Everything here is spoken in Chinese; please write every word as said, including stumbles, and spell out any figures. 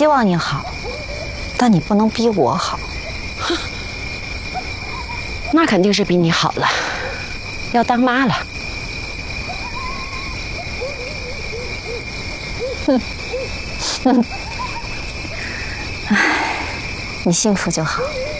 希望你好，但你不能逼我好。 哼，那肯定是比你好了，要当妈了。 哼，哼，唉，你幸福就好。